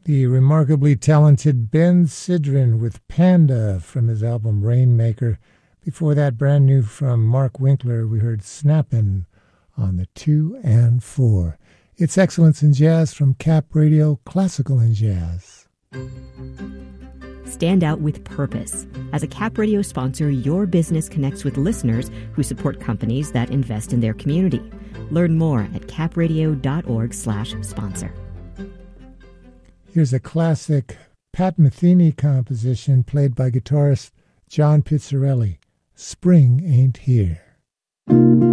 The remarkably talented Ben Sidran with Panda from his album Rainmaker. Before that, brand new from Mark Winkler, we heard Snappin' on the 2 and 4. It's Excellence in Jazz from Cap Radio, Classical and Jazz. Stand out with purpose. As a Cap Radio sponsor, your business connects with listeners who support companies that invest in their community. Learn more at capradio.org/sponsor. Here's a classic Pat Metheny composition played by guitarist John Pizzarelli, Spring Ain't Here.